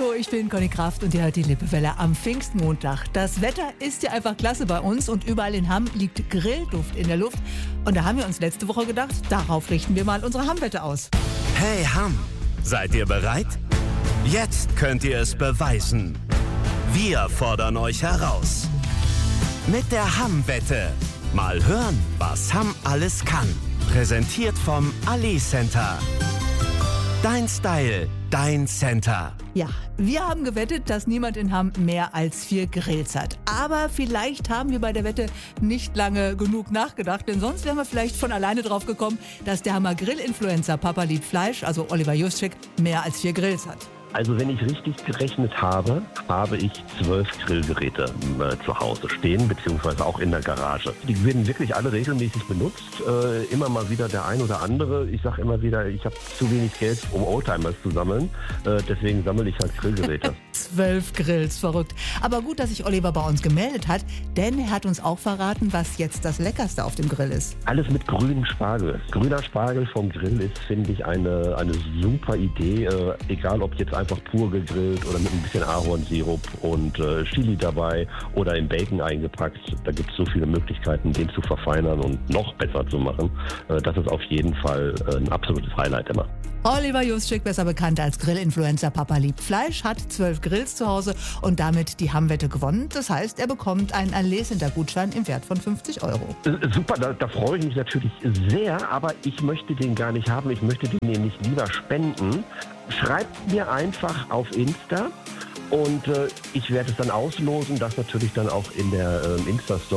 Hallo, ich bin Conny Kraft und ihr hört die Lippewelle am Pfingstmontag. Das Wetter ist ja einfach klasse bei uns und überall in Hamm liegt Grillduft in der Luft. Und da haben wir uns letzte Woche gedacht, darauf richten wir mal unsere Hammwette aus. Hey Hamm, seid ihr bereit? Jetzt könnt ihr es beweisen. Wir fordern euch heraus. Mit der Hamm-Wette. Mal hören, was Hamm alles kann. Präsentiert vom Ali Center. Dein Style, dein Center. Ja, wir haben gewettet, dass niemand in Hamm mehr als 4 Grills hat. Aber vielleicht haben wir bei der Wette nicht lange genug nachgedacht, denn sonst wären wir vielleicht von alleine drauf gekommen, dass der Hammer Grill-Influencer Papa liebt Fleisch, also Oliver Juszczyk, mehr als 4 Grills hat. Also wenn ich richtig gerechnet habe, habe ich 12 Grillgeräte zu Hause stehen, beziehungsweise auch in der Garage. Die werden wirklich alle regelmäßig benutzt, immer mal wieder der ein oder andere. Ich sage immer wieder, ich habe zu wenig Geld, um Oldtimers zu sammeln, deswegen sammle ich halt Grillgeräte. 12 Grills, verrückt. Aber gut, dass sich Oliver bei uns gemeldet hat, denn er hat uns auch verraten, was jetzt das Leckerste auf dem Grill ist. Alles mit grünem Spargel. Grüner Spargel vom Grill ist, finde ich, eine super Idee, egal ob jetzt einfach pur gegrillt oder mit ein bisschen Ahornsirup und Chili dabei oder in Bacon eingepackt. Da gibt es so viele Möglichkeiten, den zu verfeinern und noch besser zu machen. Das ist auf jeden Fall ein absolutes Highlight immer. Oliver Juszczyk, besser bekannt als Grill-Influencer Papa liebt Fleisch, hat 12 Grills zu Hause und damit die Hammwette gewonnen. Das heißt, er bekommt einen Ali Center Gutschein im Wert von 50 €. Super, da freue ich mich natürlich sehr, aber ich möchte den gar nicht haben. Ich möchte den nämlich lieber spenden. Schreibt mir einfach auf Insta und ich werde es dann auslosen, das natürlich dann auch in der Insta-Story